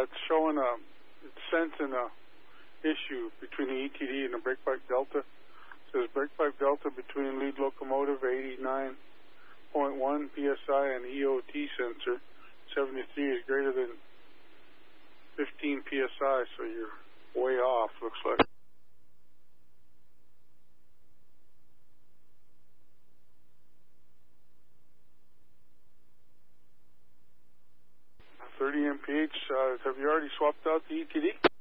it's showing it's sensing a issue between the ETD and the brake pipe delta. It says brake pipe delta between lead locomotive 89.1 psi and EOT sensor 73 is greater than 15 psi, so you're way off, looks like. $30 mph. Have you already swapped out the ETD?